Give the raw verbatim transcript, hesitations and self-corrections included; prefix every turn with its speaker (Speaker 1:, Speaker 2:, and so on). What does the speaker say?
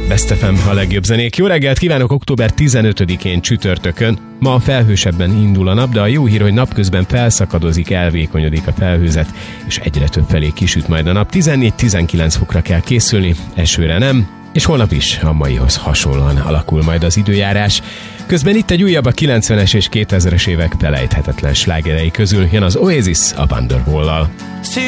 Speaker 1: Best ef em, a legjobb zenék. Jó reggelt kívánok október tizenötödikén csütörtökön. Ma felhősebben indul a nap, de a jó hír, hogy napközben felszakadozik, elvékonyodik a felhőzet, és egyre több felé kisüt majd a nap. tizennégy-tizenkilenc fokra kell készülni, esőre nem, és holnap is a maihoz hasonlóan alakul majd az időjárás. Közben itt egy újabb a kilencvenes és kétezres évek felejthetetlen slágerei közül, jön az Oasis a Wonderwall-lal.